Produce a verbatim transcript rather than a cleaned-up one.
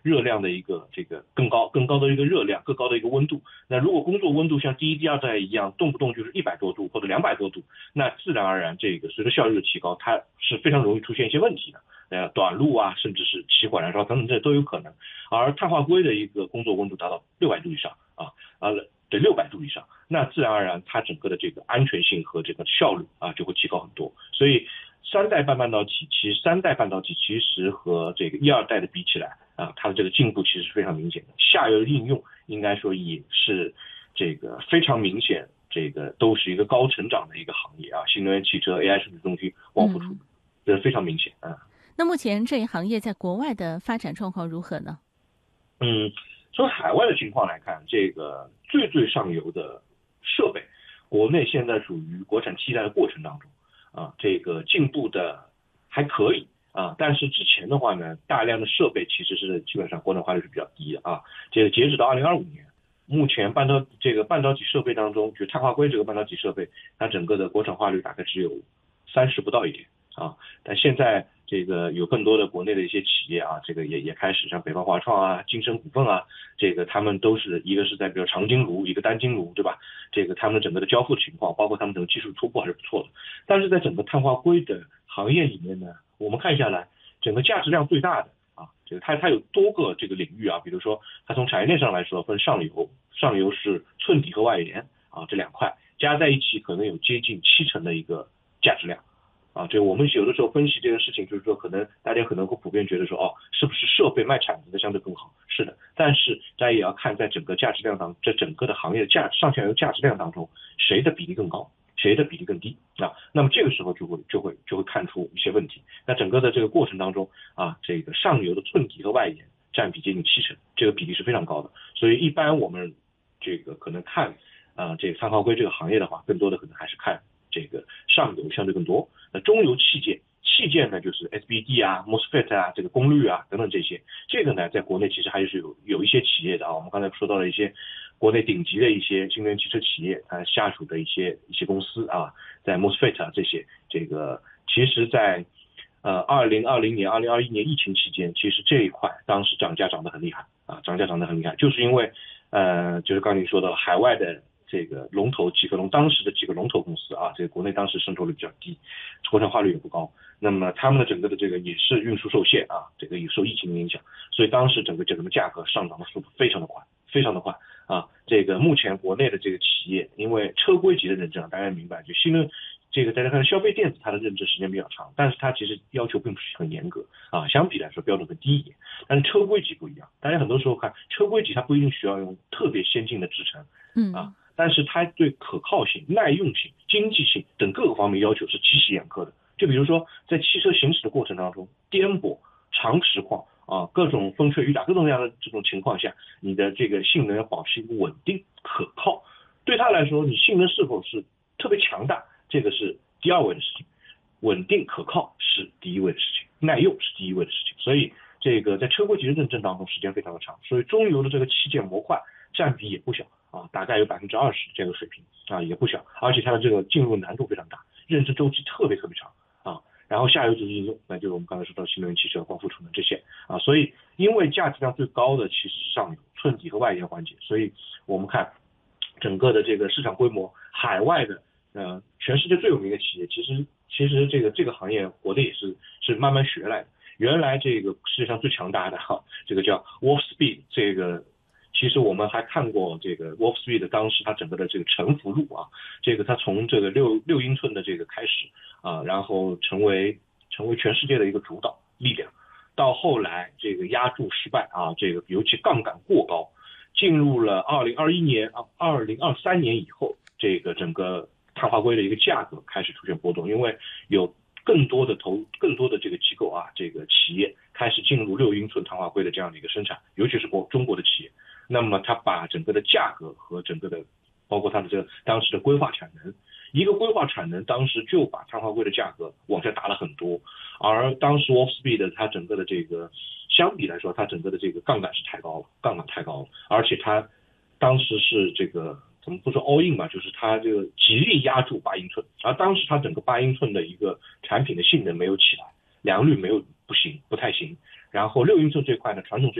热量的一个这个更高更高的一个热量，更高的一个温度。那如果工作温度像第一、第二代一样，动不动就是一百多度或者两百多度，那自然而然这个随着效率的提高，它是非常容易出现一些问题的。呃，短路啊，甚至是起火燃烧等等，这都有可能。而碳化硅的一个工作温度达到六百度以上啊，啊，对，六百度以上，那自然而然它整个的这个安全性和这个效率啊就会提高很多。所以三代半半导体，其实三代半导体其实和这个一二代的比起来啊，它的这个进步其实是非常明显的。下游的应用应该说也是这个非常明显，这个都是一个高成长的一个行业啊，新能源汽车、A I 数据中心、光伏储能，这是非常明显啊。 那目前这一行业在国外的发展状况如何呢？ 嗯，从海外的情况来看，这个最最上游的设备，国内现在属于国产替代的过程当中啊，这个进步的还可以啊，但是之前的话呢，大量的设备其实是基本上国产化率是比较低的啊。这个截止到二零二五年，目前半导这个半导体设备当中，就碳化硅这个半导体设备，它整个的国产化率大概只有三十不到一点啊，但现在这个有更多的国内的一些企业啊，这个也也开始像北方华创啊、金升股份啊，这个他们都是一个是在比如长晶炉，一个单晶炉，对吧？这个他们整个的交付情况，包括他们整个技术突破还是不错的。但是在整个碳化硅的行业里面呢，我们看下来，整个价值量最大的啊，这个它它有多个这个领域啊，比如说它从产业链上来说分上游，上游是寸底和外延啊这两块加在一起可能有接近七成的一个价值量。啊，这我们有的时候分析这件事情，就是说可能大家可能会普遍觉得说，哦，是不是设备卖铲子的相对更好？是的，但是大家也要看在整个价值量当，这整个的行业的价上下游价值量当中，谁的比例更高，谁的比例更低啊？那么这个时候就会就会就会看出一些问题。那整个的这个过程当中啊，这个上游的寸底和外延占比接近七成，这个比例是非常高的。所以一般我们这个可能看啊，这个碳化硅这个行业的话，更多的可能还是看这个上游相对更多。那中游器件，器件呢就是 S B D 啊、MOSFET 啊、这个功率啊等等这些，这个呢在国内其实还是有有一些企业的啊，我们刚才说到了一些国内顶级的一些新能源汽车企业啊下属的一些一些公司啊，在 MOSFET 啊这些，这个其实在呃二零二零年、二零二一年疫情期间，其实这一块当时涨价涨得很厉害啊，涨价涨得很厉害，就是因为呃就是刚才你说的海外的。这个龙头几个龙当时的几个龙头公司啊，这个国内当时渗透率比较低，国产化率也不高，那么他们的整个的这个也是运输受限啊，这个也受疫情的影响，所以当时整个整个价格上涨的速度非常的快，非常的快啊。这个目前国内的这个企业，因为车规级的认证，大家明白，就新的这个大家看消费电子它的认证时间比较长，但是它其实要求并不是很严格啊，相比来说标准更低一点。但是车规级不一样，大家很多时候看车规级它不一定需要用特别先进的制程，嗯啊。但是它对可靠性、耐用性、经济性等各个方面要求是极其严苛的。就比如说，在汽车行驶的过程当中，颠簸、长实况啊，各种风吹雨打、各种各样的这种情况下，你的这个性能要保持一个稳定、可靠。对它来说，你性能是否是特别强大，这个是第二位的事情；稳定可靠是第一位的事情，耐用是第一位的事情。所以，这个在车规级的认证当中，时间非常的长，所以中游的这个器件模块占比也不小。啊，大概有百分之二十这个水平啊，也不小，而且它的这个进入难度非常大，认证周期特别特别长啊。然后下游就是应用，那就是我们刚才说到新能源汽车、光伏储能这些啊。所以，因为价值量最高的其实是上游寸底和外延环节，所以我们看整个的这个市场规模，海外的呃全世界最有名的企业，其实其实这个这个行业国内也是是慢慢学来的。原来这个世界上最强大的哈，这个叫 Wolfspeed 这个。其实我们还看过这个 Wolfspeed 当时它整个的这个沉浮路啊，这个它从这个六六英寸的这个开始啊，然后成为成为全世界的一个主导力量，到后来这个压住失败啊，这个尤其杠杆过高，进入了二零二一年啊二零二三年以后，这个整个碳化硅的一个价格开始出现波动，因为有更多的投更多的这个机构啊，这个企业开始进入六英寸碳化硅的这样的一个生产，尤其是国中国的企业。那么它把整个的价格和整个的包括它的这个当时的规划产能，一个规划产能当时就把碳化硅的价格往下打了很多，而当时 Wolfspeed 它整个的这个相比来说，它整个的这个杠杆是太高了，杠杆太高了，而且它当时是这个怎么不说 all in 吧，就是它这个极力压住八英寸，而当时它整个八英寸的一个产品的性能没有起来，良率没有不行，不太行，然后六英寸这块呢，传统